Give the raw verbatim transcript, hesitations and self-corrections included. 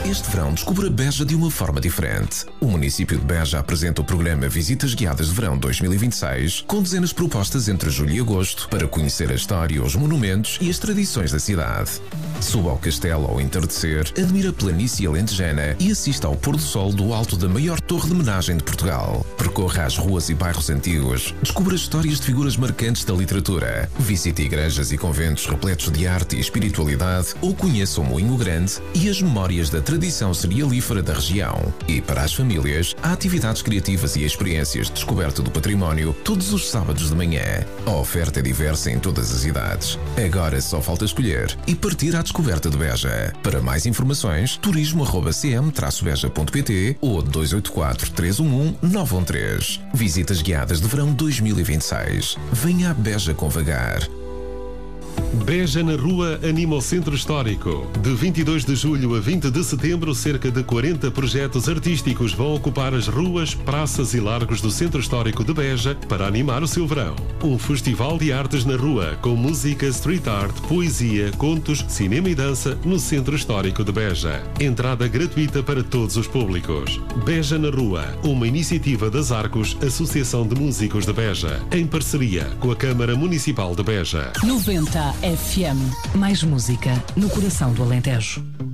Este verão descubra Beja de uma forma diferente. O município de Beja apresenta o programa Visitas Guiadas de Verão dois mil e vinte e seis, com dezenas de propostas entre julho e agosto para conhecer a história, os monumentos e as tradições da cidade. Suba ao castelo ao entardecer, admira a planície alentejana e assista ao pôr do sol do alto da maior torre de homenagem de Portugal. Percorra as ruas e bairros antigos, descubra histórias de figuras marcantes da literatura, visite igrejas e conventos repletos de arte e espiritualidade ou conheça o Moinho Grande e as memórias da tradição cerealífera da região. E para as famílias, há atividades criativas e experiências de descoberta do património todos os sábados de manhã. A oferta é diversa em todas as idades. Agora só falta escolher e partir à descoberta de Beja. Para mais informações, turismo arroba c m traço beja ponto p t ou dois oito quatro, três um um, nove um três. Visitas Guiadas de Verão dois mil e vinte e seis. Venha a Beja com vagar. Beja na Rua anima o Centro Histórico. De vinte e dois de julho a vinte de setembro, cerca de quarenta projetos artísticos vão ocupar as ruas, praças e largos do Centro Histórico de Beja para animar o seu verão. Um festival de artes na rua, com música, street art, poesia, contos, cinema e dança no Centro Histórico de Beja. Entrada gratuita para todos os públicos. Beja na Rua, uma iniciativa das Arcos, Associação de Músicos de Beja, em parceria com a Câmara Municipal de Beja. noventa F M. Mais música no coração do Alentejo.